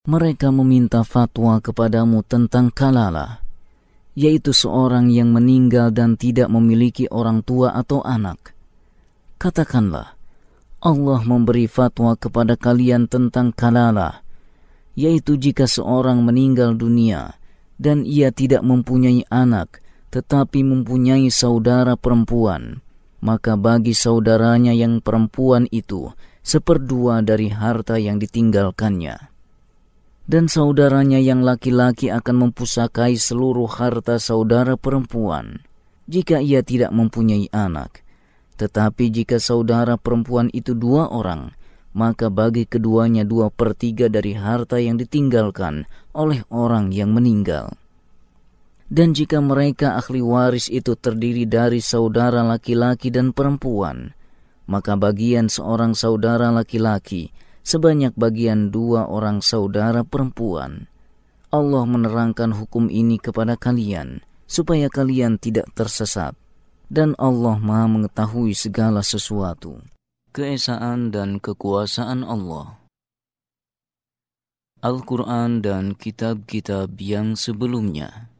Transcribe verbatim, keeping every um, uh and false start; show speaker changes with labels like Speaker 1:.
Speaker 1: Mereka meminta fatwa kepadamu tentang kalalah, yaitu seorang yang meninggal dan tidak memiliki orang tua atau anak. Katakanlah, Allah memberi fatwa kepada kalian tentang kalalah, yaitu jika seorang meninggal dunia dan ia tidak mempunyai anak, tetapi mempunyai saudara perempuan, maka bagi saudaranya yang perempuan itu seperdua dari harta yang ditinggalkannya. Dan saudaranya yang laki-laki akan mempusakai seluruh harta saudara perempuan, jika ia tidak mempunyai anak. Tetapi jika saudara perempuan itu dua orang, maka bagi keduanya dua per tiga dari harta yang ditinggalkan oleh orang yang meninggal. Dan jika mereka ahli waris itu terdiri dari saudara laki-laki dan perempuan, maka bagian seorang saudara laki-laki sebanyak bagian dua orang saudara perempuan. Allah menerangkan hukum ini kepada kalian, supaya kalian tidak tersesat. Dan Allah Maha mengetahui segala sesuatu. Keesaan dan kekuasaan Allah. Al-Quran dan kitab-kitab yang sebelumnya.